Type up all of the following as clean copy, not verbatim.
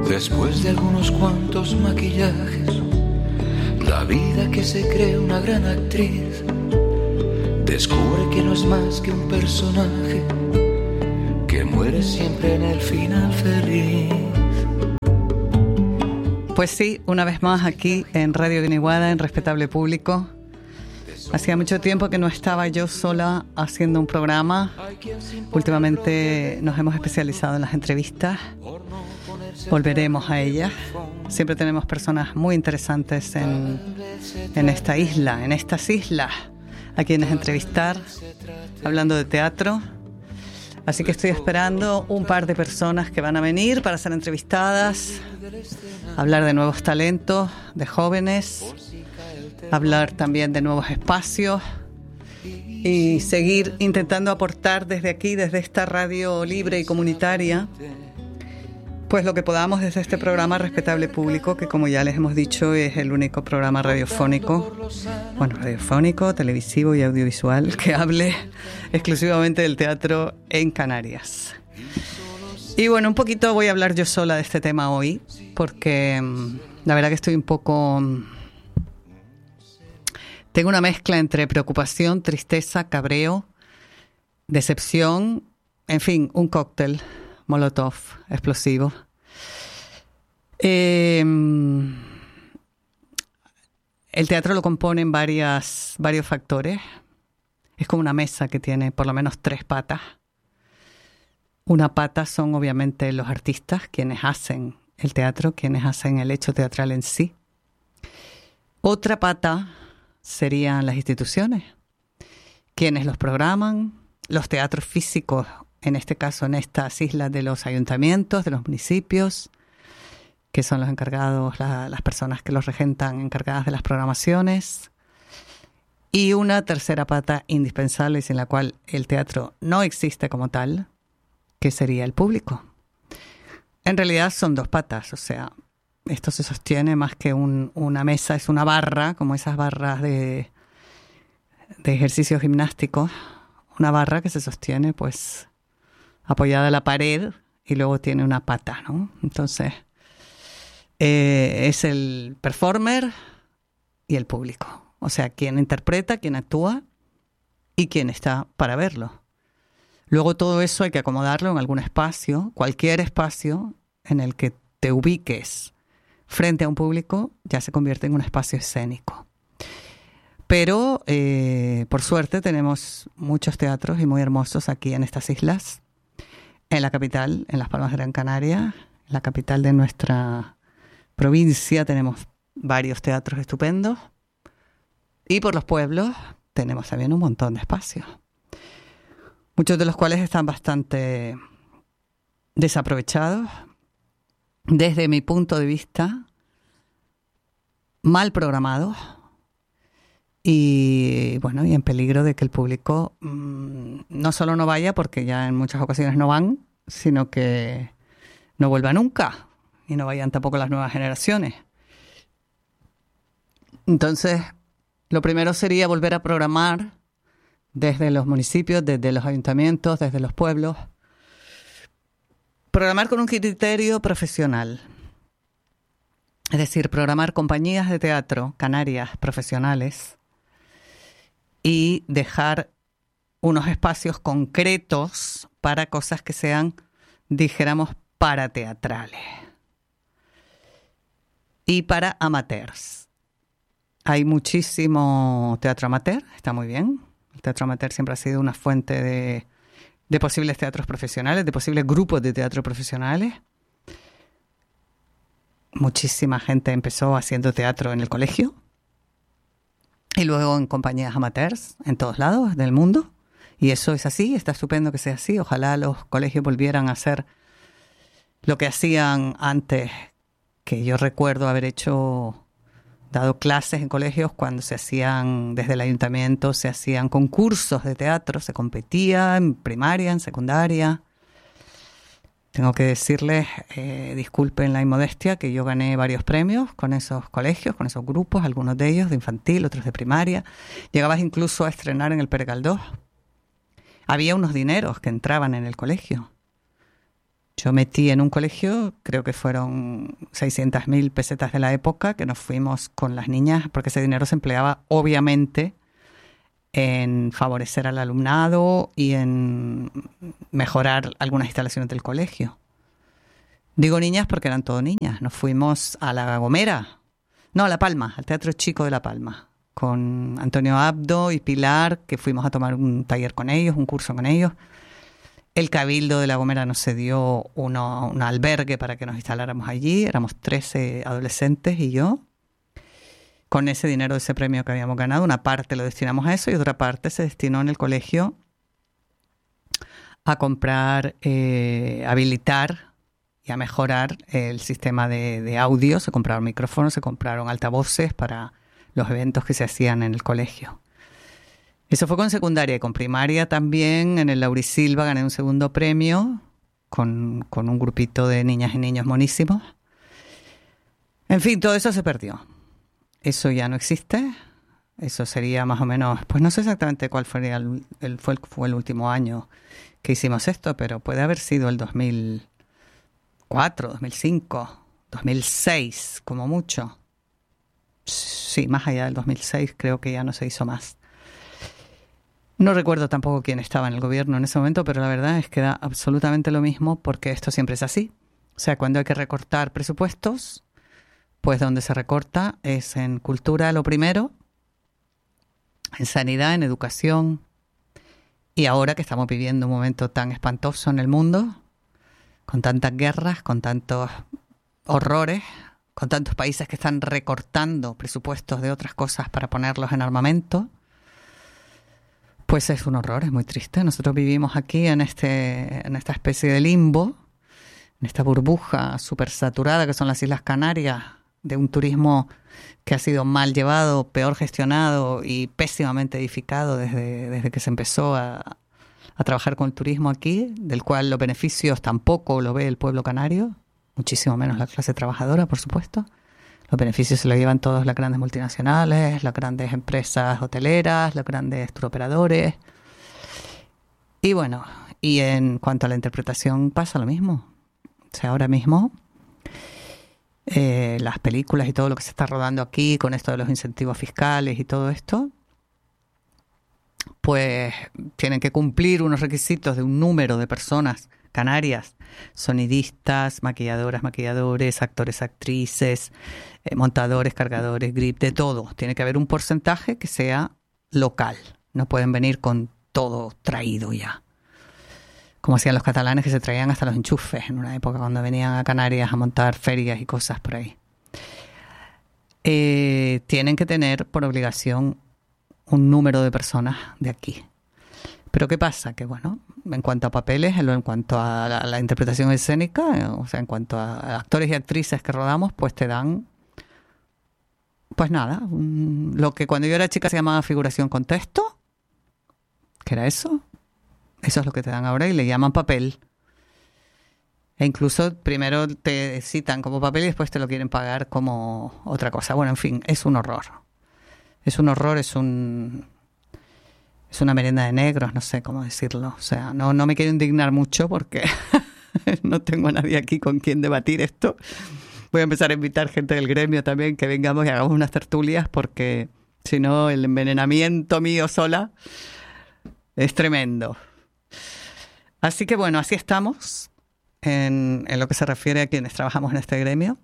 Después de algunos cuantos maquillajes, la vida que se cree una gran actriz descubre que no es más que un personaje que muere siempre en el final feliz. Pues sí, una vez más aquí en Radio Guiniguada, en Respetable Público. Hacía mucho tiempo que no estaba yo sola haciendo un programa. Últimamente nos hemos especializado en las entrevistas. Volveremos a ellas. Siempre tenemos personas muy interesantes en esta isla, en estas islas, a quienes entrevistar, hablando de teatro. Así que estoy esperando un par de personas que van a venir para ser entrevistadas, hablar de nuevos talentos, de jóvenes, hablar también de nuevos espacios y seguir intentando aportar desde aquí, desde esta radio libre y comunitaria, pues lo que podamos desde este programa Respetable Público, que como ya les hemos dicho es el único programa radiofónico, televisivo y audiovisual que hable exclusivamente del teatro en Canarias. Y bueno, un poquito voy a hablar yo sola de este tema hoy, porque la verdad que estoy un poco... Tengo una mezcla entre preocupación, tristeza, cabreo, decepción, en fin, un cóctel molotov explosivo. El teatro lo componen varios factores. Es como una mesa que tiene por lo menos 3 patas. Una pata son obviamente los artistas, quienes hacen el teatro, quienes hacen el hecho teatral en sí. Otra pata serían las instituciones, quienes los programan, los teatros físicos, en este caso en estas islas de los ayuntamientos, de los municipios, que son los encargados, las personas que los regentan encargadas de las programaciones. Y una tercera pata indispensable y sin la cual el teatro no existe como tal, que sería el público. En realidad son 2 patas, o sea, esto se sostiene más que una mesa, es una barra, como esas barras de ejercicios gimnásticos, una barra que se sostiene pues apoyada a la pared y luego tiene una pata, ¿no? Entonces, es el performer y el público. O sea, quien interpreta, quien actúa y quien está para verlo. Luego todo eso hay que acomodarlo en algún espacio, cualquier espacio en el que te ubiques frente a un público ya se convierte en un espacio escénico. Pero, por suerte, tenemos muchos teatros y muy hermosos aquí en estas islas. En la capital, en Las Palmas de Gran Canaria, en la capital de nuestra provincia, tenemos varios teatros estupendos. Y por los pueblos tenemos también un montón de espacios, muchos de los cuales están bastante desaprovechados, desde mi punto de vista, mal programados y bueno, y en peligro de que el público no solo no vaya, porque ya en muchas ocasiones no van, sino que no vuelva nunca y no vayan tampoco las nuevas generaciones. Entonces, lo primero sería volver a programar desde los municipios, desde los ayuntamientos, desde los pueblos. Programar con un criterio profesional. Es decir, programar compañías de teatro canarias profesionales y dejar unos espacios concretos para cosas que sean, dijéramos, para teatrales y para amateurs. Hay muchísimo teatro amateur, está muy bien. El teatro amateur siempre ha sido una fuente de posibles teatros profesionales, de posibles grupos de teatro profesionales. Muchísima gente empezó haciendo teatro en el colegio y luego en compañías amateurs en todos lados del mundo. Y eso es así, está estupendo que sea así. Ojalá los colegios volvieran a hacer lo que hacían antes, que yo recuerdo haber dado clases en colegios cuando se hacían, desde el ayuntamiento, se hacían concursos de teatro, se competía en primaria, en secundaria. Tengo que decirles, disculpen la inmodestia, que yo gané varios premios con esos colegios, con esos grupos, algunos de ellos de infantil, otros de primaria. Llegabas incluso a estrenar en el Pere Galdós. Había unos dineros que entraban en el colegio. Yo metí en un colegio, creo que fueron 600.000 pesetas de la época, que nos fuimos con las niñas, porque ese dinero se empleaba obviamente en favorecer al alumnado y en mejorar algunas instalaciones del colegio. Digo niñas porque eran todo niñas. Nos fuimos a La Gomera, no, a La Palma, al Teatro Chico de La Palma, con Antonio Abdo y Pilar, que fuimos a tomar un taller con ellos, un curso con ellos. El Cabildo de La Gomera nos cedió un albergue para que nos instaláramos allí. Éramos 13 adolescentes y yo. Con ese dinero de ese premio que habíamos ganado, una parte lo destinamos a eso y otra parte se destinó en el colegio a comprar, habilitar y a mejorar el sistema de audio. Se compraron micrófonos, se compraron altavoces para los eventos que se hacían en el colegio. Eso fue con secundaria y con primaria también. En el Laurisilva gané un segundo premio con un grupito de niñas y niños monísimos. En fin, todo eso se perdió. Eso ya no existe. Eso sería más o menos, pues no sé exactamente cuál fue el último año que hicimos esto, pero puede haber sido el 2004, 2005, 2006, como mucho. Sí, más allá del 2006 creo que ya no se hizo más. No recuerdo tampoco quién estaba en el gobierno en ese momento, pero la verdad es que da absolutamente lo mismo porque esto siempre es así. O sea, cuando hay que recortar presupuestos, pues donde se recorta es en cultura lo primero, en sanidad, en educación. Y ahora que estamos viviendo un momento tan espantoso en el mundo, con tantas guerras, con tantos horrores, con tantos países que están recortando presupuestos de otras cosas para ponerlos en armamento, pues es un horror, es muy triste. Nosotros vivimos aquí en esta especie de limbo, en esta burbuja súper saturada que son las Islas Canarias, de un turismo que ha sido mal llevado, peor gestionado y pésimamente edificado desde que se empezó a trabajar con el turismo aquí, del cual los beneficios tampoco lo ve el pueblo canario, muchísimo menos la clase trabajadora, por supuesto. Los beneficios se los llevan todas las grandes multinacionales, las grandes empresas hoteleras, los grandes turoperadores. Y bueno, y en cuanto a la interpretación pasa lo mismo. O sea, ahora mismo las películas y todo lo que se está rodando aquí con esto de los incentivos fiscales y todo esto, pues tienen que cumplir unos requisitos de un número de personas canarias, sonidistas, maquilladoras, maquilladores, actores, actrices, montadores, cargadores, grip, de todo. Tiene que haber un porcentaje que sea local. No pueden venir con todo traído ya. Como hacían los catalanes, que se traían hasta los enchufes en una época cuando venían a Canarias a montar ferias y cosas por ahí. Tienen que tener por obligación un número de personas de aquí. Pero ¿qué pasa? Que bueno, en cuanto a papeles, en cuanto a la interpretación escénica, o sea, en cuanto a actores y actrices que rodamos, pues te dan, pues nada, lo que cuando yo era chica se llamaba figuración con texto, que era eso. Eso es lo que te dan ahora y le llaman papel. E incluso primero te citan como papel y después te lo quieren pagar como otra cosa. Bueno, en fin, es un horror. Es un horror, es una merienda de negros, no sé cómo decirlo. O sea, no me quiero indignar mucho porque no tengo a nadie aquí con quien debatir esto. Voy a empezar a invitar gente del gremio también que vengamos y hagamos unas tertulias porque si no el envenenamiento mío sola es tremendo. Así que bueno, así estamos en lo que se refiere a quienes trabajamos en este gremio.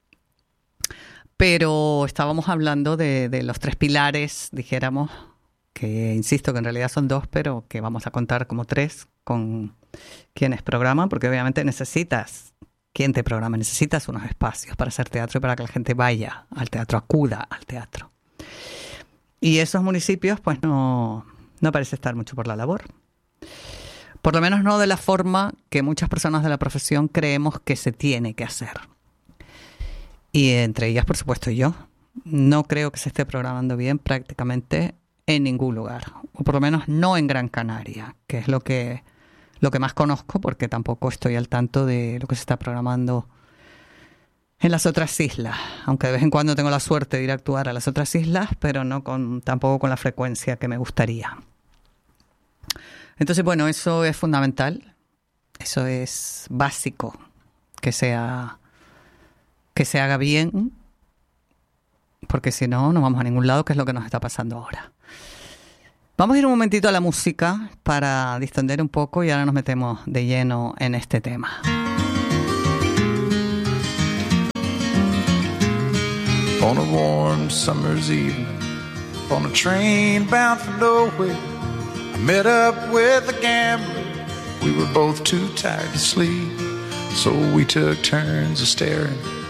Pero estábamos hablando de los 3 pilares, dijéramos, que insisto que en realidad son 2, pero que vamos a contar como 3 con quienes programan, porque obviamente necesitas, ¿quién te programa? Necesitas unos espacios para hacer teatro y para que la gente vaya al teatro, acuda al teatro. Y esos municipios pues no parece estar mucho por la labor. Por lo menos no de la forma que muchas personas de la profesión creemos que se tiene que hacer. Y entre ellas, por supuesto, yo. No creo que se esté programando bien prácticamente en ningún lugar. O por lo menos no en Gran Canaria, que es lo que más conozco, porque tampoco estoy al tanto de lo que se está programando en las otras islas. Aunque de vez en cuando tengo la suerte de ir a actuar a las otras islas, pero no tampoco con la frecuencia que me gustaría. Entonces, bueno, eso es fundamental. Eso es básico, que se haga bien, porque si no, no vamos a ningún lado, que es lo que nos está pasando ahora. Vamos a ir un momentito a la música para distender un poco y ahora nos metemos de lleno en este tema. On a warm summer's evening, on a train bound for nowhere, I met up with a gambler. We were both too tired to sleep, so we took turns of staring